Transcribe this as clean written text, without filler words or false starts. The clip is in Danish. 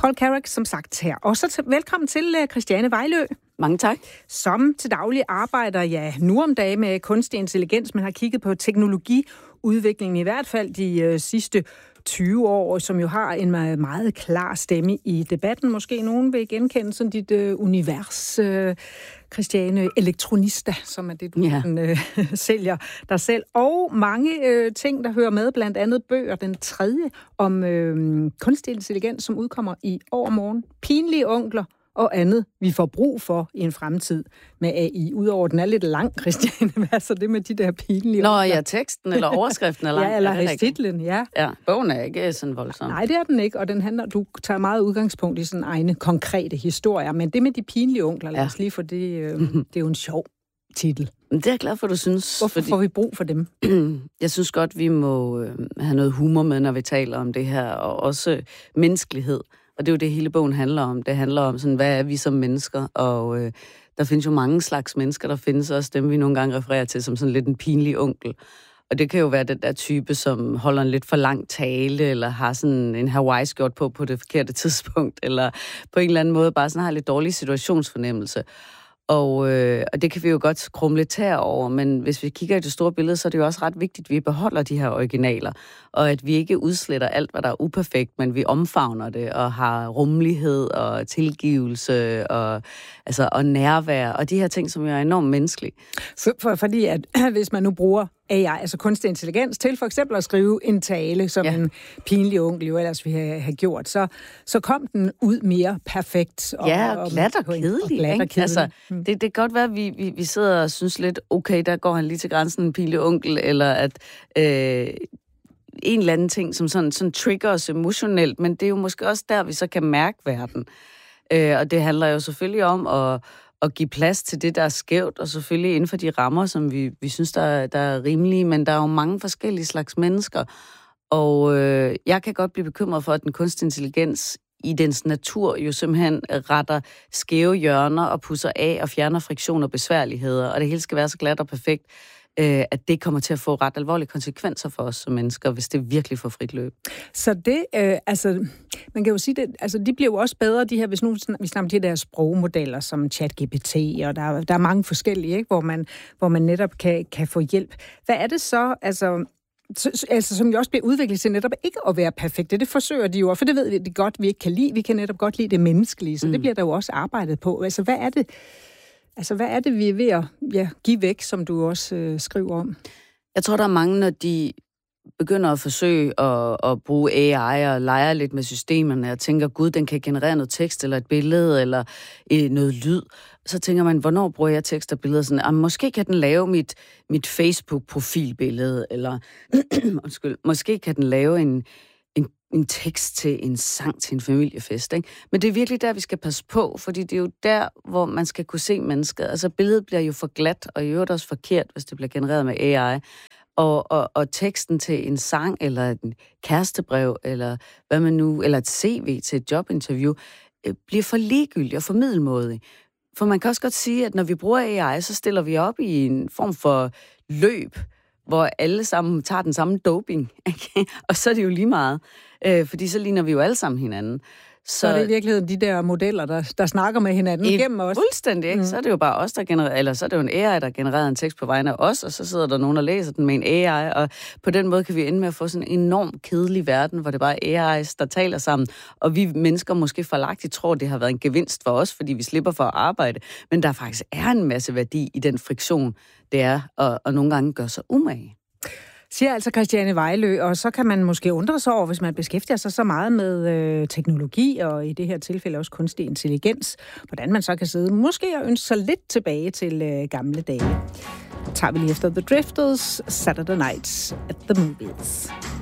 Paul Carrack, som sagt her. Og så velkommen til Christiane Vejlø. Mange tak. Som til daglig arbejder, nu om dagen med kunstig intelligens, men har kigget på teknologiudviklingen i hvert fald de sidste 20 år, som jo har en meget klar stemme i debatten. Måske nogen vil genkende sådan dit univers, Christiane Elektronista, som er det, du sælger dig selv. Og mange ting, der hører med, blandt andet bøger. Den tredje om kunstig intelligens, som udkommer i overmorgen. Pinlige onkler og andet, vi får brug for i en fremtid med AI. Udover den er lidt lang, Christiane, hvad er så det med de der pinlige onkler? Ja, teksten eller overskriften er lang. Ja, eller titlen, ja. Ja, bogen er ikke sådan voldsom. Nej, det er den ikke, og den handler, du tager meget udgangspunkt i sådan egne konkrete historier, men det med de pinlige onkler, lad os lige for det, det er jo en sjov titel. Det er jeg glad for, du synes. Hvorfor får vi brug for dem? Jeg synes godt, vi må have noget humor med, når vi taler om det her, og også menneskelighed. Og det er jo det, hele bogen handler om. Det handler om, sådan, hvad er vi som mennesker? Og der findes jo mange slags mennesker. Der findes også dem, vi nogle gange refererer til som sådan lidt en pinlig onkel. Og det kan jo være den der type, som holder en lidt for lang tale, eller har sådan en Hawaii-skjort på det forkerte tidspunkt, eller på en eller anden måde bare sådan har lidt dårlig situationsfornemmelse. Og det kan vi jo godt krumle tær over, men hvis vi kigger i det store billede, så er det jo også ret vigtigt, at vi beholder de her originaler, og at vi ikke udsletter alt, hvad der er uperfekt, men vi omfavner det, og har rummelighed og tilgivelse og nærvær, og de her ting, som jo er enormt menneskelige. Fordi at hvis man nu bruger AI, altså kunstig intelligens, til for eksempel at skrive en tale, som en pinlig onkel jo ellers ville have gjort, så kom den ud mere perfekt. Og glat og kedelig. Altså, det kan godt være, at vi sidder og synes lidt, okay, der går han lige til grænsen, en pinlig onkel, eller at en eller anden ting, som sådan trigger os emotionelt, men det er jo måske også der, vi så kan mærke verden. Og det handler jo selvfølgelig om at give plads til det, der er skævt, og selvfølgelig inden for de rammer, som vi synes, der er rimelige, men der er jo mange forskellige slags mennesker. Og jeg kan godt blive bekymret for, at den kunstig intelligens i dens natur jo simpelthen retter skæve hjørner og pusser af og fjerner friktion og besværligheder, og det hele skal være så glat og perfekt, at det kommer til at få ret alvorlige konsekvenser for os som mennesker, hvis det virkelig får frit løb. Så det, man kan jo sige, det, de bliver jo også bedre, de her, hvis nu vi snakker de der sprogmodeller som ChatGPT, og der er mange forskellige, ikke, hvor man netop kan få hjælp. Hvad er det så, som jo også bliver udviklet til netop ikke at være perfekte? Det forsøger de jo, for det ved vi det godt, vi ikke kan lide. Vi kan netop godt lide det menneskelige, så det bliver der jo også arbejdet på. Hvad er det, vi er ved at give væk, som du også skriver om? Jeg tror, der er mange, når de begynder at forsøge at bruge AI og lege lidt med systemerne og tænker, gud, den kan generere noget tekst eller et billede eller noget lyd. Så tænker man, hvornår bruger jeg tekst og billeder? Sådan, måske kan den lave mit Facebook-profilbillede, eller måske kan den lave en tekst til en sang til en familiefest, ikke? Men det er virkelig der, vi skal passe på, fordi det er jo der, hvor man skal kunne se mennesket. Altså billedet bliver jo for glat, og i øvrigt også forkert, hvis det bliver genereret med AI. Og teksten til en sang, eller et kærestebrev, eller hvad man nu, eller et CV til et jobinterview, bliver for ligegyldig og for middelmådig. For man kan også godt sige, at når vi bruger AI, så stiller vi op i en form for løb, hvor alle sammen tager den samme doping, okay? Og så er det jo lige meget, fordi så ligner vi jo alle sammen hinanden. Så er det i virkeligheden de der modeller, der snakker med hinanden gennem os. Fuldstændig, ikke? Så er det jo bare os, der genererer, eller så er det jo en AI, der genererer en tekst på vegne af os, og så sidder der nogen, der læser den med en AI, og på den måde kan vi ende med at få sådan en enormt kedelig verden, hvor det bare er AI's, der taler sammen, og vi mennesker måske forlagtigt tror, det har været en gevinst for os, fordi vi slipper for at arbejde, men der faktisk er en masse værdi i den friktion, det er at nogle gange gøre sig umage. Siger altså Christiane Vejlø, og så kan man måske undre sig over, hvis man beskæftiger sig så meget med teknologi, og i det her tilfælde også kunstig intelligens, hvordan man så kan sidde måske og ønske sig lidt tilbage til gamle dage. Tager vi lige efter The Drifters, Saturday Nights at the Movies.